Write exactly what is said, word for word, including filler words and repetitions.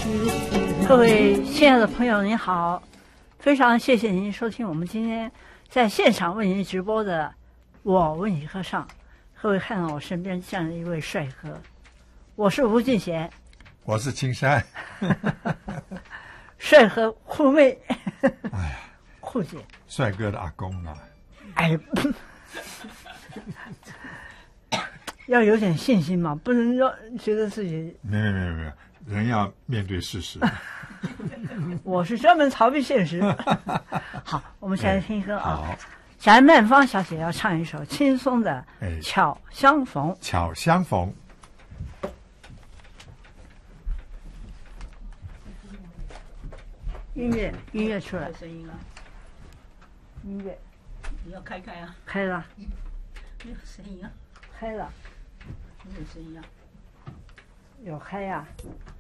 各位亲爱的朋友，您好，非常谢谢您收听我们今天在现场为您直播的《我为你歌唱》。各位看到我身边站着一位帅哥，我是吴俊贤， 我是青山， 帅哥酷妹， 哎呀， 酷姐， 帅哥的阿公啊， 哎，要有点信心嘛，不能让觉得自己没有没有没有，人要面对事实。 我是专门逃避现实。好，我们先来听歌啊。 好， 翟曼芳小姐要唱一首轻松的哎 《巧相逢》。 巧相逢。 音乐，音乐出来有，声音了， 音乐你要开开啊！ 开了， 没有声音啊， 开了， 没有声音啊。 有开呀、